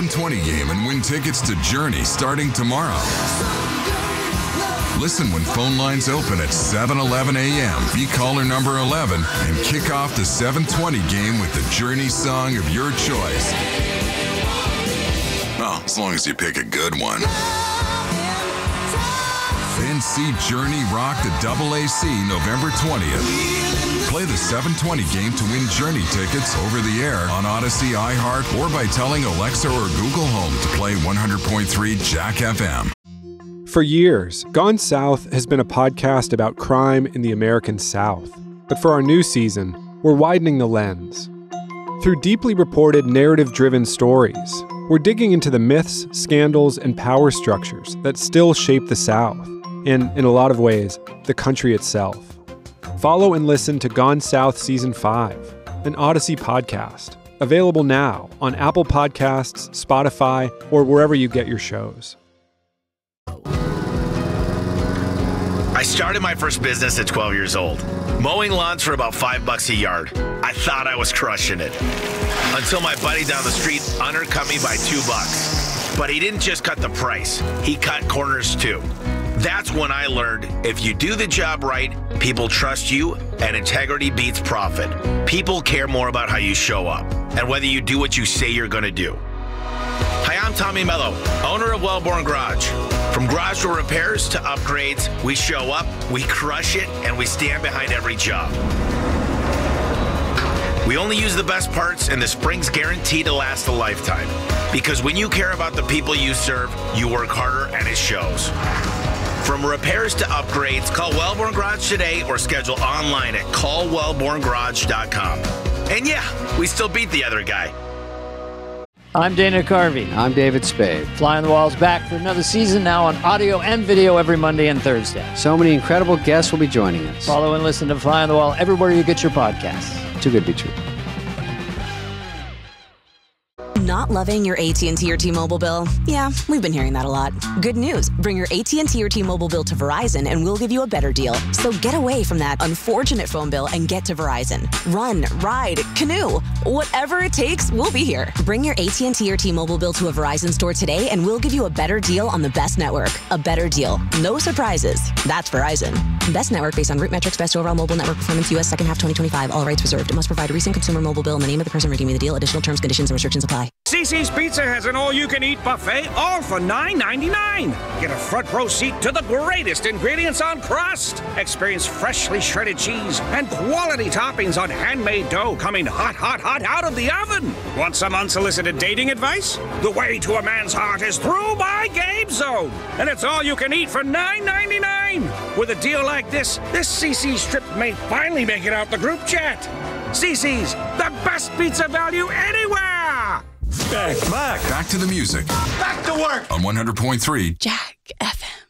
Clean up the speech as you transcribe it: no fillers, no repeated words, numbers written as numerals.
720 game and win tickets to Journey starting tomorrow. Listen when phone lines open at 7:11 a.m. Be caller number 11 and kick off the 720 game with the Journey song of your choice. Well, as long as you pick a good one. Then see Journey rock the AAC November 20th. Play the 720 game to win Journey tickets over the air on Odyssey, iHeart, or by telling Alexa or Google Home to play 100.3 Jack FM. For years, Gone South has been a podcast about crime in the American South. But for our new season, we're widening the lens. Through deeply reported, narrative-driven stories, we're digging into the myths, scandals, and power structures that still shape the South, and, in a lot of ways, the country itself. Follow and listen to Gone South Season 5, an Odyssey podcast, available now on Apple Podcasts, Spotify, or wherever you get your shows. I started my first business at 12 years old, mowing lawns for about $5 a yard. I thought I was crushing it. Until my buddy down the street undercut me by $2. But he didn't just cut the price, he cut corners too. That's when I learned if you do the job right, people trust you, and integrity beats profit. People care more about how you show up and whether you do what you say you're going to do. Hi, I'm Tommy Mello, owner of Wellborn Garage. From garage door repairs to upgrades, we show up, we crush it, and we stand behind every job. We only use the best parts, and the spring's guaranteed to last a lifetime. Because when you care about the people you serve, you work harder, and it shows. From repairs to upgrades, call Wellborn Garage today or schedule online at callwellborngarage.com. And yeah, we still beat the other guy. I'm Dana Carvey. I'm David Spade. Fly on the Wall's back for another season, now on audio and video every Monday and Thursday. So many incredible guests will be joining us. Follow and listen to Fly on the Wall everywhere you get your podcasts. Too good to be true. Not loving your AT&T or T-Mobile bill? Yeah, we've been hearing that a lot. Good news. Bring your AT&T or T-Mobile bill to Verizon and we'll give you a better deal. So get away from that unfortunate phone bill and get to Verizon. Run, ride, canoe. Whatever it takes, we'll be here. Bring your AT&T or T-Mobile bill to a Verizon store today and we'll give you a better deal on the best network. A better deal. No surprises. That's Verizon. Best network based on root metrics, best overall mobile network performance, U.S. second half 2025. All rights reserved. It must provide a recent consumer mobile bill and the name of the person redeeming the deal. Additional terms, conditions, and restrictions apply. CC's Pizza has an all-you-can-eat buffet, all for $9.99. Get a front row seat to the greatest ingredients on crust. Experience freshly shredded cheese and quality toppings on handmade dough coming hot, hot, hot out of the oven. Want some unsolicited dating advice? The way to a man's heart is through my Game Zone. And it's all you can eat for $9.99. With a deal like this CC's trip may finally make it out the group chat. CC's, the best pizza value anywhere! Back to the music. Back to work! On 100.3 Jack FM.